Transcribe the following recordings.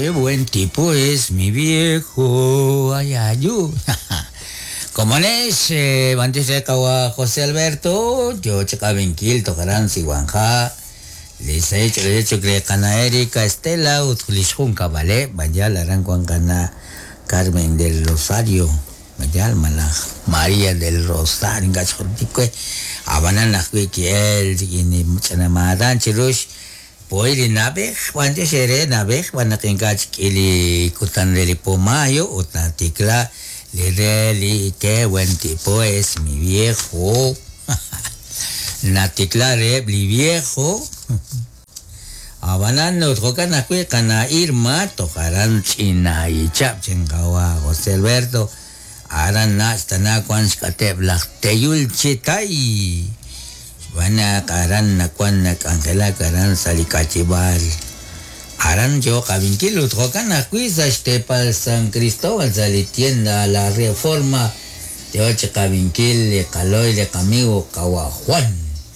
qué buen tipo es mi viejo, ayayu. Como es, antes de a José Alberto, yo checaba en Quil, tocarán si Guanja, les he hecho que cana Erika Estela, utulishunca, ¿vale? Vaya la ran con cana Carmen del Rosario, vaya mala María del Rosario, gachotique, abanan que él, y ni mucha namadan, chirush. Poi nabeh, cuando seré nabeh, cuando tengas que le cutan de pomayo, o tanticla, le qué buen tipo es mi viejo. Naticla mi viejo. Abanan no tocan a cana Irma, tocarán China y Chap, chengawa, José Alberto. Aran nastana cuanscate black teyul chitay. Wana karan nakwan Angela karan salikachibal. Aran yo kabinkil utrokan akuisa Estepal San Cristóbal salitienda la reforma de ocho kabinkil le caloy de camigo kawajuan.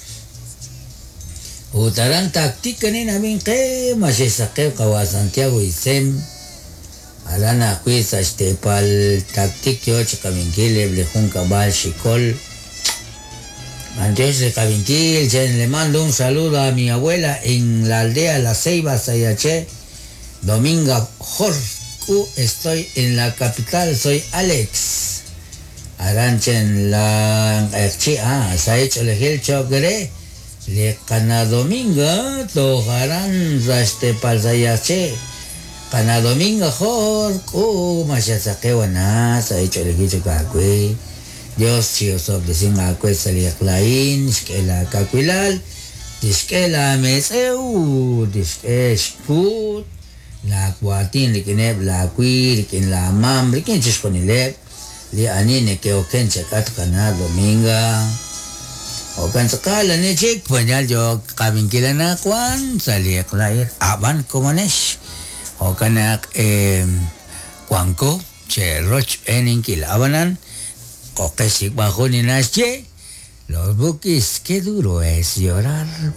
Utaran taktika ni namin ke masisake kawa Santiago Isem. Aran akuisa Estepal taktik yo ocho kabinkil le blejun kabal shikol. Antes de Cabinquil, le mando un saludo a mi abuela en la aldea La Ceiba, Sayaché, Dominga Jorcu. Estoy en la capital, soy Alex. Aranchen la se ha hecho el chogre, le cana Dominga, tojarán raste pal Sayaché. Cana Dominga Jorcu, machasaque buena, se ha hecho el chogre. Dios si os obedecen a cuesta liaklain, skela kakwilal, diskela meseu, diskeshkut, la kuatin likineb, la kuir, likin la mam, likin chiskonileb, li anine que oken chekat kana Dominga. Okan sakala ni chik, panyal yo kabinkila na kwan, sa liaklain, aban komanesh. Okanak kwanko, che roch eninkil abanan, Coquesic bajo ni nasche, los buquis, qué duro es llorar